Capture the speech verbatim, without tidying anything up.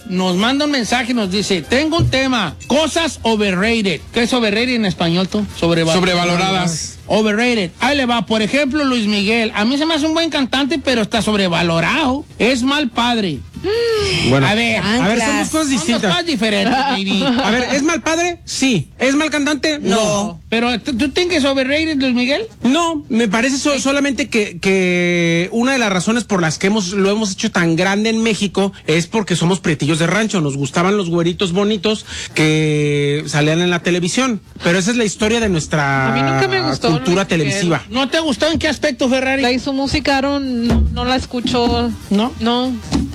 nos manda un mensaje y nos dice, tengo un tema, cosas overrated. ¿Qué es overrated en español tú? Sobreval- Sobrevaloradas. Overrated. Ahí le va. Por ejemplo, Luis Miguel. A mí se me hace un buen cantante, pero está sobrevalorado. Es mal padre. Bueno, A ver, a ver, son dos cosas son dos distintas. cosas diferentes, baby. A ver, ¿es mal padre? Sí. ¿Es mal cantante? No. No. Pero, ¿tú, tú tienes overrated, Luis Miguel? No, me parece so- solamente que, que una de las razones por las que hemos lo hemos hecho tan grande en México es porque somos prietillos de rancho, nos gustaban los güeritos bonitos que salían en la televisión, pero esa es la historia de nuestra A mí nunca me gustó cultura Luis Miguel. televisiva. ¿No te gustó en qué aspecto, Ferrari? La hizo música, Aaron, no, no la escucho. ¿No? No.